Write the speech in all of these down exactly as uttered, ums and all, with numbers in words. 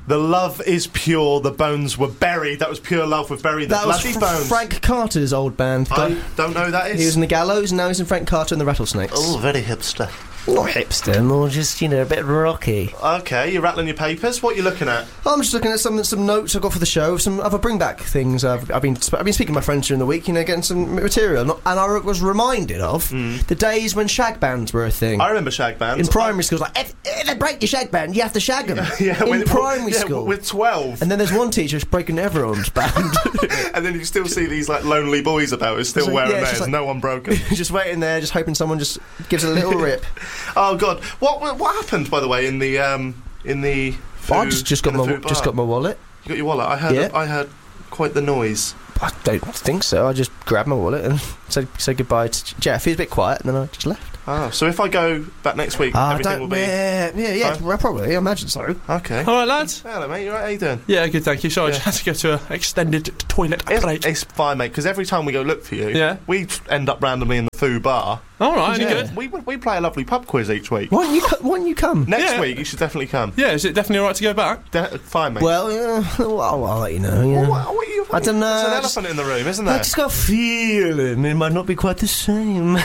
The love is pure, the bones were buried. That was Pure Love with Bury the That was Bloody fr- Bones. Frank Carter's old band. I don't know who that is. He was in the Gallows, and now he's in Frank Carter and the Rattlesnakes. Oh, very hipster. Not hipster, more just, you know, a bit rocky. Okay, you're rattling your papers. What are you looking at? I'm just looking at some some notes I got for the show, some other bring back things. I've, I've been I've been speaking to my friends during the week, you know, getting some material, and I was reminded of mm. the days when shag bands were a thing. I remember shag bands in primary school. Like, if, if they break your shag band, you have to shag them. Yeah, in with, primary yeah, school, with twelve. And then there's one teacher who's breaking everyone's band. And then you still see these like lonely boys about who's still so, wearing yeah, theirs. Like, no one broken. Just waiting there, just hoping someone just gives it a little rip. Oh God, what what happened by the way in the um in the food, I just just got my just got my wallet. You got your wallet. I heard yeah. I heard quite the noise. I don't think so. I just grabbed my wallet and said said goodbye to Jeff. He was a bit quiet, and then I just left. Ah, so if I go back next week, uh, everything will be... Yeah, yeah, yeah, well, probably, I imagine so. Okay. All right, lads. Hello, mate, you alright? How you doing? Yeah, good, thank you. Sorry, yeah. I just had to go to an extended toilet break. It's, it's fine, mate, because every time we go look for you, yeah. we end up randomly in the Foo Bar. All right, yeah. any good? We, we play a lovely pub quiz each week. Why don't you, co- why don't you come? Next yeah. week, you should definitely come. Yeah, is it definitely all right to go back? De- fine, mate. Well, uh, well I'll, I'll let you know, yeah. Well, what, what are you, what I don't know. There's an elephant in the room, isn't there? I just got a feeling it might not be quite the same.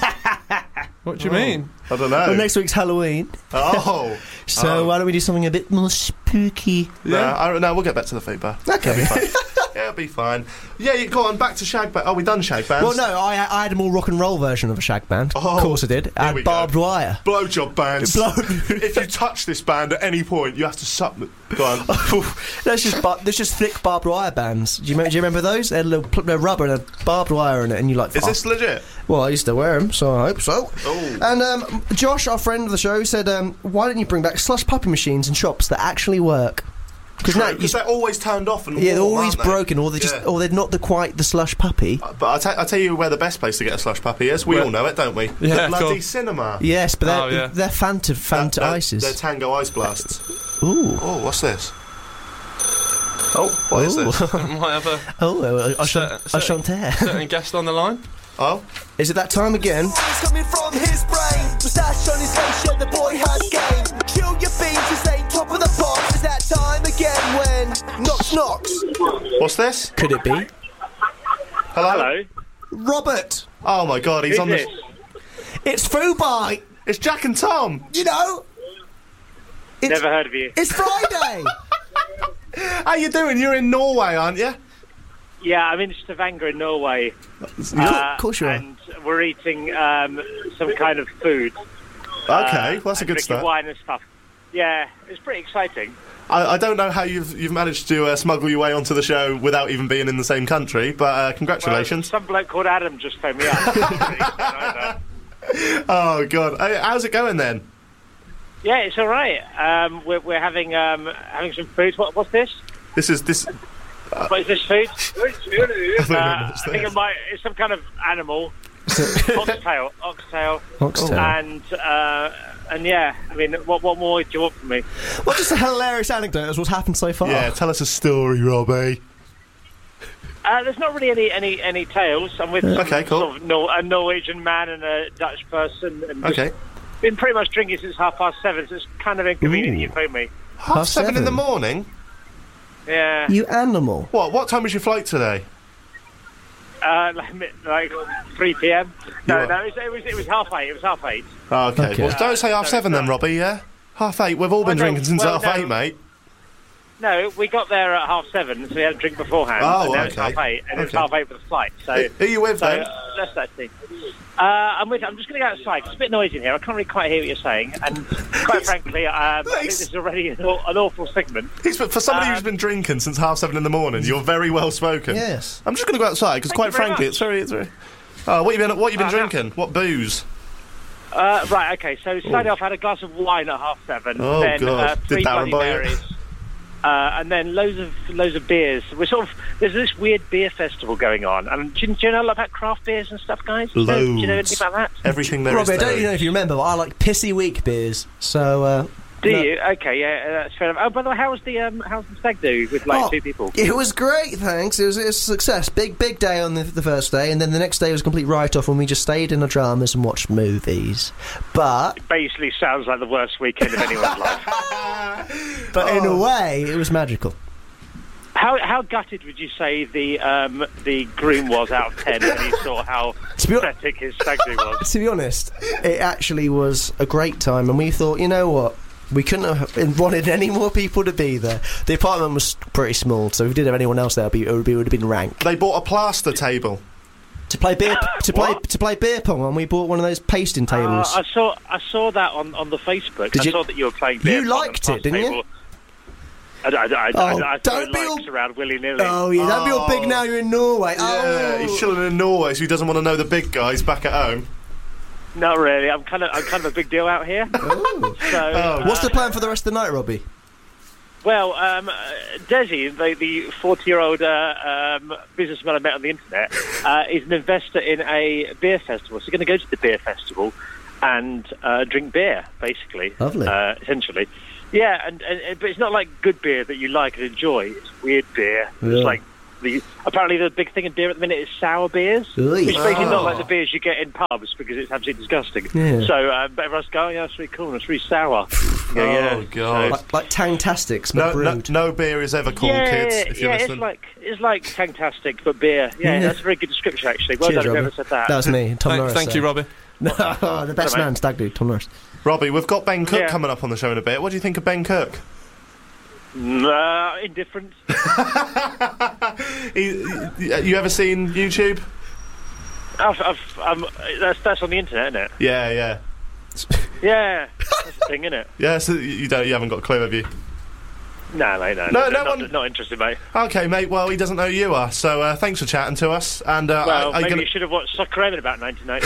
What do you oh, mean? I don't know. Well, next week's Halloween. Oh. So oh. why don't we do something a bit more spooky? Yeah. No, I, no we'll get back to the Foo Bar. Okay. It'll be fine. Yeah, it'll be fine. Yeah, you, go on, back to shag band. Oh, we done shag bands? Well, no, I, I had a more rock and roll version of a shag band. Oh, of course I did. I had barbed go. wire. Blowjob bands. Blow- if you touch this band at any point, you have to suck... Go on. That's just bar- there's just thick barbed wire bands. Do you, remember, do you remember those? They had a little pl- a rubber and a barbed wire in it, and you like... Is oh. this legit? Well, I used to wear them, so I hope so. Oh. And um, Josh, our friend of the show, said, um, why don't you bring back slush puppy machines in shops that actually work? Because now they're always turned off and yeah, warm, they're always aren't they? broken, or they're just, yeah. or they're not the quite the slush puppy. Uh, but I'll, t- I'll tell you where the best place to get a slush puppy is. We where? all know it, don't we? Yeah, the bloody cool. cinema. Yes, but they're oh, yeah. they're Fanta Fanta they're, ices. They're Tango Ice Blasts. Ooh. Oh, what's this? Oh, what Ooh. is this? Might have a oh, uh, a, certain, a chanteur. certain guest on the line. Oh, is it that time again? Coming from his brain, moustache on his face, yeah, the boy has game. Chill your beans, this ain't top of the pop. Is that time again when knocks knocks? what's this? Could it be Hello. Hello. Robert? Oh my God, he's Who's on this? the. It's Fubai. It's Jack and Tom. You know. It's, Never heard of you. It's Friday. How you doing? You're in Norway, aren't you? Yeah, I'm in Stavanger in Norway. of Uh, course you are. and we're eating um, some kind of food. Okay, uh, well, that's a and good drinking start. wine and stuff. Yeah, it's pretty exciting. I, I don't know how you've you've managed to uh, smuggle your way onto the show without even being in the same country, but uh, congratulations. Well, some bloke called Adam just phoned me up. Oh God, Hey, how's it going then? Yeah, it's all right. Um, we're, we're having um, having some food. What, what's this? This is this. What is this food? I don't know Uh, what's I think this. it might. It's some kind of animal. Oxtail, oxtail, Oxtail. and uh, and yeah. I mean, what what more do you want from me? Well, just a hilarious anecdote as what's happened so far. Yeah, tell us a story, Robbie. Uh, there's not really any any, any tales. I'm with some Okay, cool. sort of Nor- a Norwegian man and a Dutch person. And Okay. been pretty much drinking since half past seven, so it's kind of inconvenient Ooh. you phone me. Half, Half seven, in seven. the morning. Yeah. You animal. What? What time was your flight today? Uh, like, mi- like three p.m. No, You no, are- it was, it was it was half eight. It was half eight. Oh, okay. Okay. Well, don't say half Uh, seven so then, it's Robbie. Yeah. Half eight. We've all been Well, no, drinking since well, half no. eight, mate. No, we got there at half seven, so we had a drink beforehand. Oh, and now it's okay. half eight, and it's Okay. half eight for the flight. So, Who are you with so then? uh, that's that thing. Uh, I'm with. I'm just going to go outside. 'Cause it's a bit noisy in here. I can't really quite hear what you're saying, and quite frankly, um, I think this is already an, aw- an awful segment. He's, for somebody Um, who's been drinking since half seven in the morning, you're very well spoken. Yes. I'm just going to go outside because, Thank quite you very frankly, much. it's very, it's very. Oh, what you been? What you been Uh, no. drinking? What booze? Uh, right, okay, so started off, I had a glass of wine at half seven, Oh, then God. uh, Did three Darren Bloody buy it? Marys, uh, and then loads of loads of beers. We're sort of, there's this weird beer festival going on, and do you, do you know a lot about craft beers and stuff, guys? Do you know- Do you know anything about that? Everything there is Robbie, I don't there. know if you remember, but I like Pissy Week beers. So, uh, Do No. you? Okay, yeah, that's fair enough. Oh, by the way, how was the um, how's the stag do with like Oh, two people? It was great, thanks. It was, it was a success. Big, big day on the, the first day, and then the next day was a complete write-off when we just stayed in the dramas and watched movies. But, Basically, sounds like the worst weekend of anyone's life. but in a way, it was magical. How how gutted would you say the um, the groom was out of ten when he saw how To be hon- pathetic his stag do was? To be honest, it actually was a great time, and we thought, you know what? We couldn't have wanted any more people to be there. The apartment was pretty small, so if we did have anyone else there, it would, be, it would, be, it would have been rank. They bought a plaster table. To play beer, to play What? to play beer pong, and we bought one of those pasting Uh, tables. I saw I saw that on, on the Facebook. Did I you- saw that you were playing beer You pong liked on it, the didn't you? table. I, I, I, Oh, I, I throw don't be likes all- around willy nilly. oh, yeah, don't be all big Oh. now. You're in Norway. Yeah, oh, he's chilling in Norway, so he doesn't want to know the big guys back at home. Not really. I'm kind of I'm kind of a big deal out here. Oh. So, uh, What's the plan for the rest of the night, Robbie? Well, um, uh, Desi, the, the forty-year-old uh, um, businessman I met on the internet, uh, is an investor in a beer festival. So he's going to go to the beer festival and uh, drink beer, basically. Lovely. Uh, essentially. Yeah, and, and but it's not like good beer that you like and enjoy. It's weird beer. Yeah. It's like the apparently the big thing in beer at the minute is sour beers. Oy. It's basically not Oh. like the beers you get in pubs because it's absolutely disgusting. Yeah. So, um, but everyone's going, yeah, it's really cool, and it's really sour. Yeah, yeah. Oh, God. Like, like Tangtastics, but No, no, brewed. no beer is ever cool, yeah, kids, if you're yeah, listening. it's like it's like Fantastic but beer. Yeah, Yeah. that's a very good description actually. Well Cheers, done, Robbie. whoever said that. That was me, Tom Thank, Norris. thank you, there. Robbie. No, the best Hello, man, mate. stag dude, Tom Norris. Robbie, we've got Ben Cook Yeah. coming up on the show in a bit. What do you think of Ben Cook? Nah, indifferent. He, you ever seen YouTube? I've, I've, um, that's that's on the internet, isn't it? Yeah, yeah. Yeah, that's the thing, isn't it? Yeah, so you don't, you haven't got a clue, have you? No, mate, no, No, no, no not, one- not interested, mate. Okay, mate, well, he doesn't know who you are, so uh, thanks for chatting to us. And uh, Well, are you maybe gonna... you should have watched Soccer M in about nineteen ninety.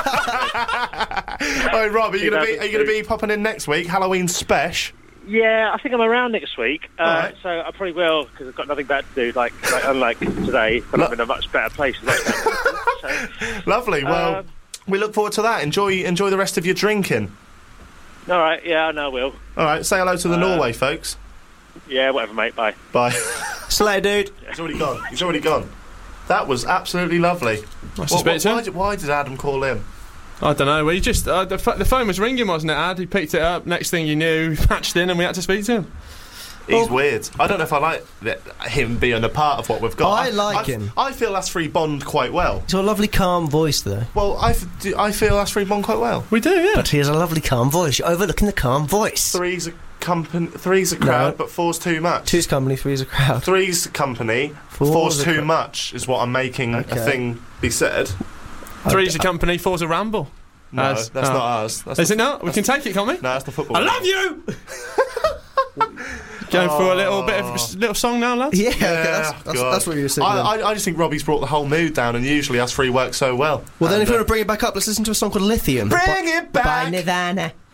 Oh, Rob, are you going to be are you going to be popping in next week? Halloween special. Yeah, I think I'm around next week, uh, Alright. so I probably will because I've got nothing better to do. Like, like unlike today, but I'm in a much better place. To watch that. So, Lovely. Well, Um, we look forward to that. Enjoy enjoy the rest of your drinking. all right, yeah, I know, I will. All right, say hello to the Uh, Norway folks. Yeah, whatever, mate. Bye. Bye. Slay, dude. He's already gone. He's already gone. That was absolutely lovely. Nice to What- speak what- to why, him. did, why did Adam call in? I don't know. We just uh, the, ph- the phone was ringing, wasn't it, Ad? He picked it up. Next thing you knew, he patched in, and we had to speak to him. He's weird. I don't know if I like th- him being a part of what we've got. I like I, him. I feel us three bond quite well. He's got a lovely, calm voice, though. Well, I, f- do- I feel us three bond quite well. We do, yeah. But he has a lovely, calm voice. You're overlooking the calm voice. Three's a company, three's a crowd, No. but four's too much. Two's company, three's a crowd. Three's company, Four's four's a too crowd. much is what I'm making a Okay. thing be said. Three's a company, four's a ramble. No, As- that's oh. not ours. That's Is the, it not? We can take it, can't we? No, that's the football. I love you. Going for a little bit of Oh. little song now, lads. Yeah, Yeah, that's, that's, God. that's what you were saying. I, I, I just think Robbie's brought the whole mood down, and usually us three work so well. well, then And, if you uh, want to bring it back up, let's listen to a song called Lithium. Bring by, it by back. Nirvana.